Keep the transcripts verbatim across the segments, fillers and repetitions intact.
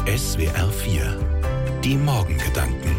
S W R vier. Die Morgengedanken.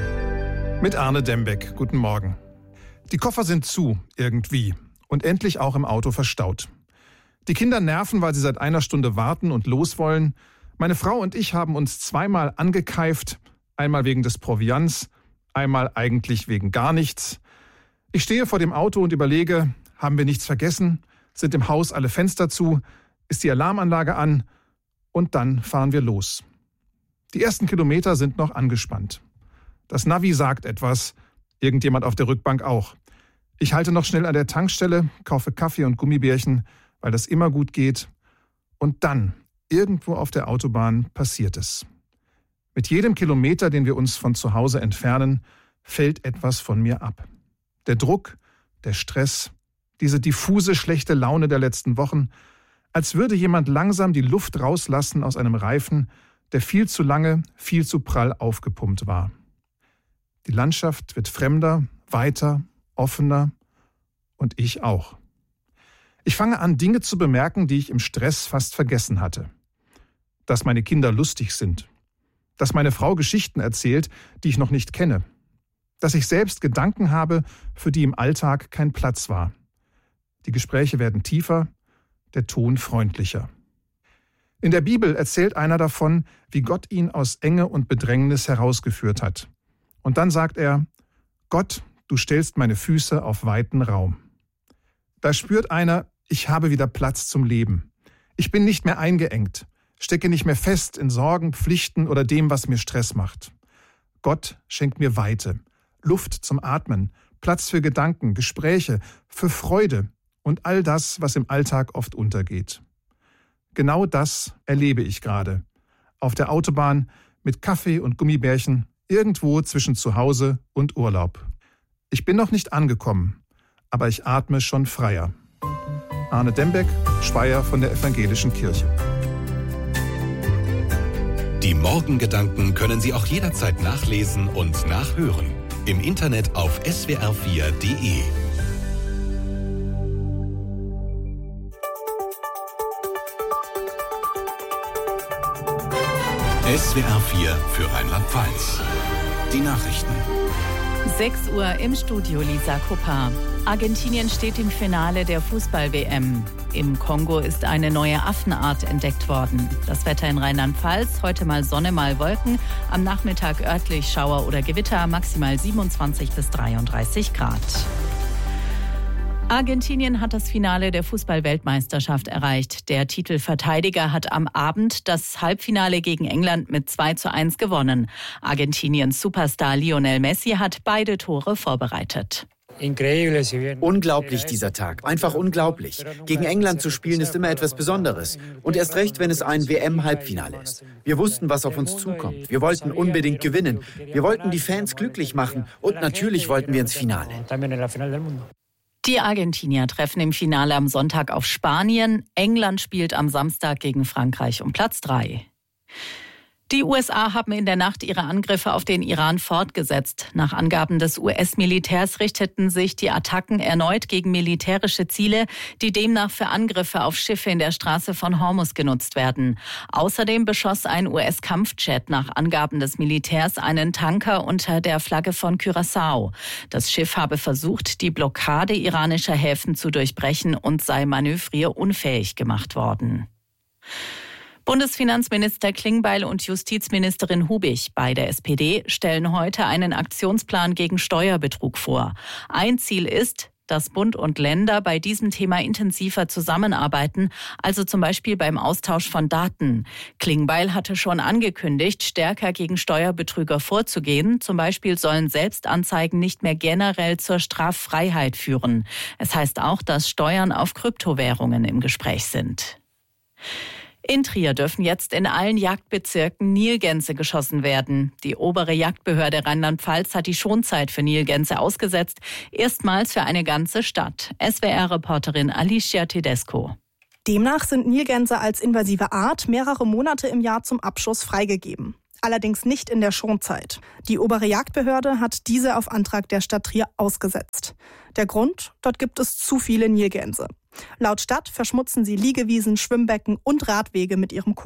Mit Arne Dembeck. Guten Morgen. Die Koffer sind zu, irgendwie. Und endlich auch im Auto verstaut. Die Kinder nerven, weil sie seit einer Stunde warten und los wollen. Meine Frau und ich haben uns zweimal angekeift. Einmal wegen des Proviants, einmal eigentlich wegen gar nichts. Ich stehe vor dem Auto und überlege, haben wir nichts vergessen? Sind im Haus alle Fenster zu? Ist die Alarmanlage an? Und dann fahren wir los. Die ersten Kilometer sind noch angespannt. Das Navi sagt etwas, irgendjemand auf der Rückbank auch. Ich halte noch schnell an der Tankstelle, kaufe Kaffee und Gummibärchen, weil das immer gut geht. Und dann, irgendwo auf der Autobahn, passiert es. Mit jedem Kilometer, den wir uns von zu Hause entfernen, fällt etwas von mir ab. Der Druck, der Stress, diese diffuse schlechte Laune der letzten Wochen, als würde jemand langsam die Luft rauslassen aus einem Reifen, der viel zu lange, viel zu prall aufgepumpt war. Die Landschaft wird fremder, weiter, offener und ich auch. Ich fange an, Dinge zu bemerken, die ich im Stress fast vergessen hatte. Dass meine Kinder lustig sind. Dass meine Frau Geschichten erzählt, die ich noch nicht kenne. Dass ich selbst Gedanken habe, für die im Alltag kein Platz war. Die Gespräche werden tiefer, der Ton freundlicher. In der Bibel erzählt einer davon, wie Gott ihn aus Enge und Bedrängnis herausgeführt hat. Und dann sagt er, Gott, du stellst meine Füße auf weiten Raum. Da spürt einer, ich habe wieder Platz zum Leben. Ich bin nicht mehr eingeengt, stecke nicht mehr fest in Sorgen, Pflichten oder dem, was mir Stress macht. Gott schenkt mir Weite, Luft zum Atmen, Platz für Gedanken, Gespräche, für Freude und all das, was im Alltag oft untergeht. Genau das erlebe ich gerade. Auf der Autobahn mit Kaffee und Gummibärchen, irgendwo zwischen Zuhause und Urlaub. Ich bin noch nicht angekommen, aber ich atme schon freier. Arne Dembeck, Speyer von der Evangelischen Kirche. Die Morgengedanken können Sie auch jederzeit nachlesen und nachhören. Im Internet auf S W R vier Punkt de. S W R vier für Rheinland-Pfalz. Die Nachrichten. sechs Uhr im Studio, Lisa Koppar. Argentinien steht im Finale der Fußball-W M. Im Kongo ist eine neue Affenart entdeckt worden. Das Wetter in Rheinland-Pfalz, heute mal Sonne, mal Wolken. Am Nachmittag örtlich Schauer oder Gewitter, maximal siebenundzwanzig bis dreiunddreißig Grad. Argentinien hat das Finale der Fußball-Weltmeisterschaft erreicht. Der Titelverteidiger hat am Abend das Halbfinale gegen England mit zwei zu eins gewonnen. Argentiniens Superstar Lionel Messi hat beide Tore vorbereitet. Unglaublich dieser Tag, einfach unglaublich. Gegen England zu spielen ist immer etwas Besonderes. Und erst recht, wenn es ein W M-Halbfinale ist. Wir wussten, was auf uns zukommt. Wir wollten unbedingt gewinnen. Wir wollten die Fans glücklich machen. Und natürlich wollten wir ins Finale. Die Argentinier treffen im Finale am Sonntag auf Spanien. England spielt am Samstag gegen Frankreich um Platz drei. Die U S A haben in der Nacht ihre Angriffe auf den Iran fortgesetzt. Nach Angaben des U S-Militärs richteten sich die Attacken erneut gegen militärische Ziele, die demnach für Angriffe auf Schiffe in der Straße von Hormuz genutzt werden. Außerdem beschoss ein U S-Kampfjet nach Angaben des Militärs einen Tanker unter der Flagge von Curaçao. Das Schiff habe versucht, die Blockade iranischer Häfen zu durchbrechen und sei manövrierunfähig gemacht worden. Bundesfinanzminister Klingbeil und Justizministerin Hubig, beide S P D, stellen heute einen Aktionsplan gegen Steuerbetrug vor. Ein Ziel ist, dass Bund und Länder bei diesem Thema intensiver zusammenarbeiten, also zum Beispiel beim Austausch von Daten. Klingbeil hatte schon angekündigt, stärker gegen Steuerbetrüger vorzugehen. Zum Beispiel sollen Selbstanzeigen nicht mehr generell zur Straffreiheit führen. Es heißt auch, dass Steuern auf Kryptowährungen im Gespräch sind. In Trier dürfen jetzt in allen Jagdbezirken Nilgänse geschossen werden. Die obere Jagdbehörde Rheinland-Pfalz hat die Schonzeit für Nilgänse ausgesetzt, erstmals für eine ganze Stadt. S W R-Reporterin Alicia Tedesco. Demnach sind Nilgänse als invasive Art mehrere Monate im Jahr zum Abschuss freigegeben. Allerdings nicht in der Schonzeit. Die obere Jagdbehörde hat diese auf Antrag der Stadt Trier ausgesetzt. Der Grund? Dort gibt es zu viele Nilgänse. Laut Stadt verschmutzen sie Liegewiesen, Schwimmbecken und Radwege mit ihrem Kot.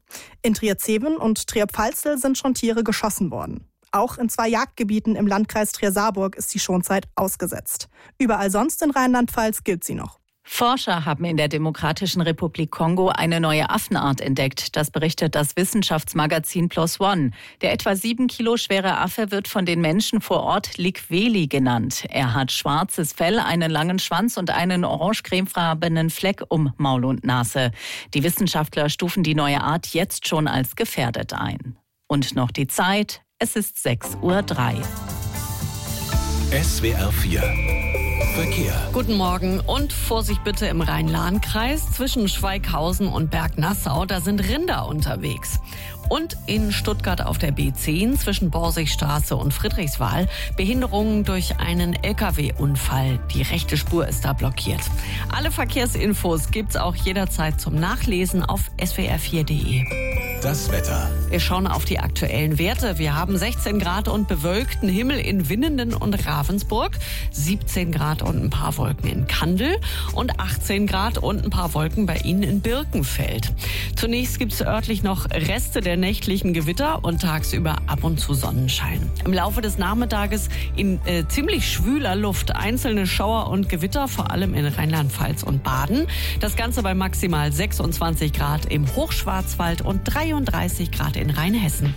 In Trier-Zeven und Trier-Pfalzel sind schon Tiere geschossen worden. Auch in zwei Jagdgebieten im Landkreis Trier-Saarburg ist die Schonzeit ausgesetzt. Überall sonst in Rheinland-Pfalz gilt sie noch. Forscher haben in der Demokratischen Republik Kongo eine neue Affenart entdeckt. Das berichtet das Wissenschaftsmagazin PLOS ONE. Der etwa sieben Kilo schwere Affe wird von den Menschen vor Ort Likweli genannt. Er hat schwarzes Fell, einen langen Schwanz und einen orange-cremefarbenen Fleck um Maul und Nase. Die Wissenschaftler stufen die neue Art jetzt schon als gefährdet ein. Und noch die Zeit, es ist sechs Uhr drei. S W R vier Verkehr. Guten Morgen und Vorsicht bitte im Rhein-Lahn-Kreis. Zwischen Schweighausen und Bergnassau, da sind Rinder unterwegs. Und in Stuttgart auf der B zehn zwischen Borsigstraße und Friedrichswal Behinderungen durch einen L K W-Unfall. Die rechte Spur ist da blockiert. Alle Verkehrsinfos gibt's auch jederzeit zum Nachlesen auf S W R vier punkt de. Das Wetter. Wir schauen auf die aktuellen Werte. Wir haben sechzehn Grad und bewölkten Himmel in Winnenden und Ravensburg, siebzehn Grad und ein paar Wolken in Kandel und achtzehn Grad und ein paar Wolken bei Ihnen in Birkenfeld. Zunächst gibt es örtlich noch Reste der nächtlichen Gewitter und tagsüber ab und zu Sonnenschein. Im Laufe des Nachmittages in äh, ziemlich schwüler Luft einzelne Schauer und Gewitter, vor allem in Rheinland-Pfalz und Baden. Das Ganze bei maximal sechsundzwanzig Grad im Hochschwarzwald und dreiunddreißig Grad in Rheinhessen.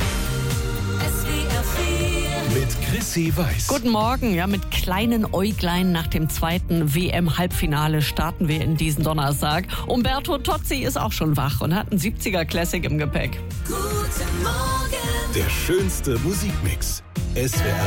Mit Chrissy Weiß. Guten Morgen. Ja, mit kleinen Äuglein nach dem zweiten W M-Halbfinale starten wir in diesen Donnerstag. Umberto Tozzi ist auch schon wach und hat einen siebziger-Classic im Gepäck. Guten Morgen. Der schönste Musikmix. S W R